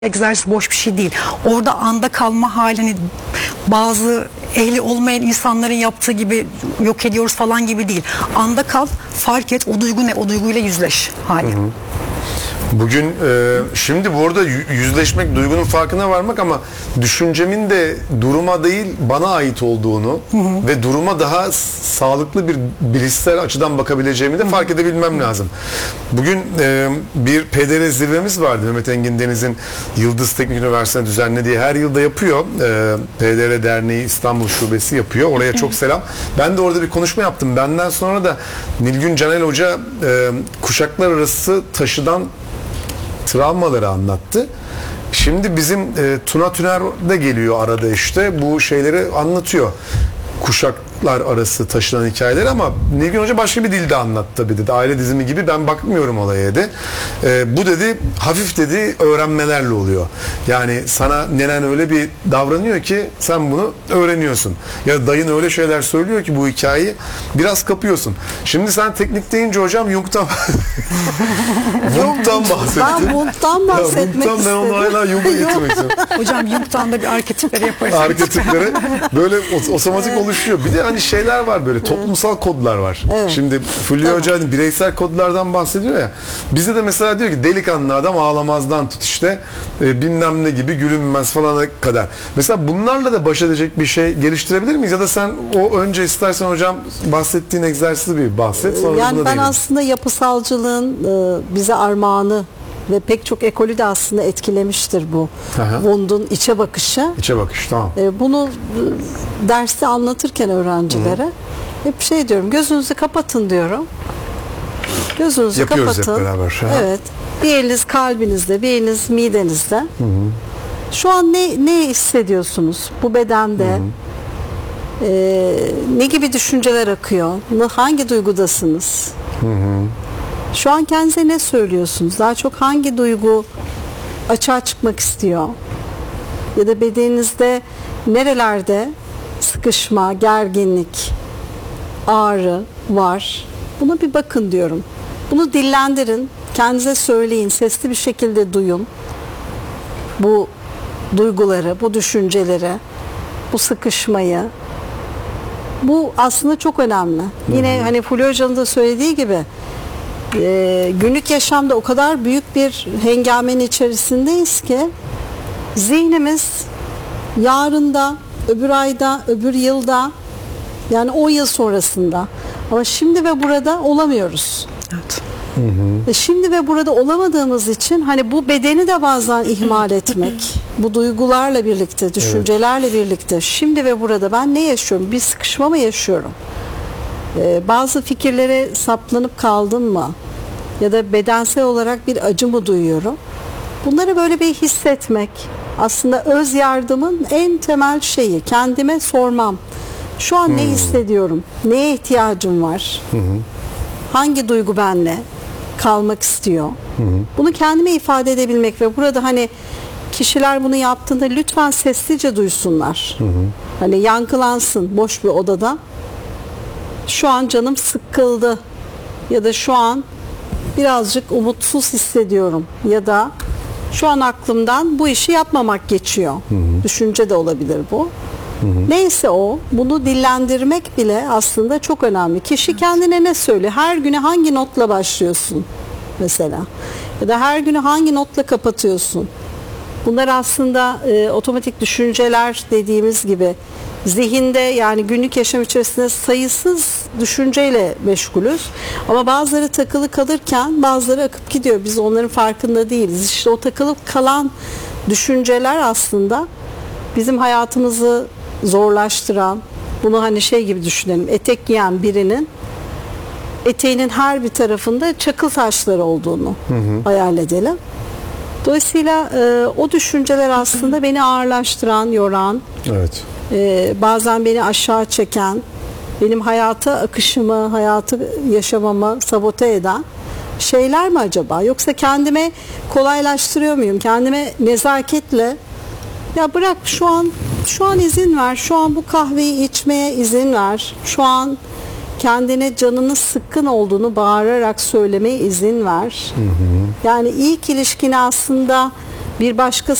egzersiz boş bir şey değil. Orada anda kalma halini bazı ehli olmayan insanların yaptığı gibi yok ediyoruz falan gibi değil. Anda kal, fark et, o duygu ne, o duyguyla yüzleş hali. Hı hı. Bugün şimdi burada yüzleşmek, duygunun farkına varmak ama düşüncemin de duruma değil bana ait olduğunu ve duruma daha sağlıklı bir bilişsel açıdan bakabileceğimi de fark edebilmem lazım. Bugün bir PDR zirvemiz vardı. Mehmet Engin Deniz'in Yıldız Teknik Üniversitesi'nde düzenlediği, her yılda yapıyor. PDR Derneği İstanbul Şubesi yapıyor. Oraya çok selam. Ben de orada bir konuşma yaptım. Benden sonra da Nilgün Canel Hoca kuşaklar arası taşıdan travmaları anlattı. Şimdi bizim Tuna Tüner de geliyor arada, işte bu şeyleri anlatıyor. Kuşaklar arası taşınan hikayeler, ama Nilgün Hoca başka bir dilde anlattı tabii, dedi. Aile dizimi gibi ben bakmıyorum olaya, dedi. Bu dedi hafif, dedi, öğrenmelerle oluyor. Yani sana nenen öyle bir davranıyor ki sen bunu öğreniyorsun. Ya dayın öyle şeyler söylüyor ki bu hikayeyi biraz kapıyorsun. Şimdi sen teknik deyince hocam Jung'tan Jung'tan bahsettin. Ben Jung'tan bahsetmek istedim. Ben onu hala Jung'a getirmek istiyorum. Hocam Jung'tan da bir arketipleri yaparız. Arketipleri böyle otomatik oluşuyor. Bir de hani şeyler var, böyle toplumsal kodlar var. Evet. Şimdi Fulya Hoca bireysel kodlardan bahsediyor ya. Bize de mesela diyor ki delikanlı adam ağlamazdan tut işte bilmem ne gibi gülünmez falana kadar. Mesela bunlarla da baş edecek bir şey geliştirebilir miyiz? Ya da sen o önce istersen hocam bahsettiğin egzersizi bir bahset. Sonra yani ben aslında yapısalcılığın bize armağanı ve pek çok ekolü de aslında etkilemiştir bu. Wundt'un içe bakışı. İçe bakış, tamam. Bunu derste anlatırken öğrencilere hep şey diyorum, gözünüzü kapatın diyorum. Gözünüzü yapıyoruz kapatın. Hep beraber. Evet. Bir eliniz kalbinizde, bir eliniz midenizde. Şu an ne hissediyorsunuz bu bedende? Ne gibi düşünceler akıyor? Hangi duygudasınız? Şu an kendinize ne söylüyorsunuz? Daha çok hangi duygu açığa çıkmak istiyor? Ya da bedeninizde nerelerde sıkışma, gerginlik, ağrı var? Buna bir bakın diyorum. Bunu dillendirin, kendinize söyleyin, sesli bir şekilde duyun. Bu duyguları, bu düşünceleri, bu sıkışmayı. Bu aslında çok önemli. Yine hani Fulya Hoca'nın da söylediği gibi günlük yaşamda o kadar büyük bir hengamenin içerisindeyiz ki zihnimiz yarında, öbür ayda, öbür yılda, yani 10 yıl sonrasında, ama şimdi ve burada olamıyoruz. Evet. Şimdi ve burada olamadığımız için hani bu bedeni de bazen ihmal etmek, bu duygularla birlikte, düşüncelerle birlikte şimdi ve burada ben ne yaşıyorum? Bir sıkışma mı yaşıyorum? Bazı fikirlere saplanıp kaldım mı? Ya da bedensel olarak bir acı mı duyuyorum? Bunları böyle bir hissetmek aslında öz yardımın en temel şeyi. Kendime sormam. Şu an ne hissediyorum? Neye ihtiyacım var? Hangi duygu benimle kalmak istiyor? Bunu kendime ifade edebilmek ve burada hani kişiler bunu yaptığında lütfen sessizce duysunlar. Hani yankılansın boş bir odada. Şu an canım sıkıldı ya da şu an birazcık umutsuz hissediyorum ya da şu an aklımdan bu işi yapmamak geçiyor. Düşünce de olabilir bu. Neyse o, bunu dillendirmek bile aslında çok önemli. Kişi kendine ne söylüyor? Her güne hangi notla başlıyorsun mesela? Ya da her günü hangi notla kapatıyorsun? Bunlar aslında otomatik düşünceler dediğimiz gibi zihinde, yani günlük yaşam içerisinde sayısız düşünceyle meşgulüz. Ama bazıları takılı kalırken bazıları akıp gidiyor. Biz onların farkında değiliz. İşte o takılıp kalan düşünceler aslında bizim hayatımızı zorlaştıran, bunu hani şey gibi düşünelim, etek giyen birinin eteğinin her bir tarafında çakıl taşları olduğunu hayal edelim. Dolayısıyla o düşünceler aslında beni ağırlaştıran, yoran, bazen beni aşağı çeken, benim hayata akışımı, hayatı yaşamamı sabote eden şeyler mi acaba? Yoksa kendime kolaylaştırıyor muyum? Kendime nezaketle, ya bırak şu an izin ver, şu an bu kahveyi içmeye izin ver, şu an kendine canının sıkkın olduğunu bağırarak söylemeye izin ver. Yani ilk ilişkini aslında Bir başkası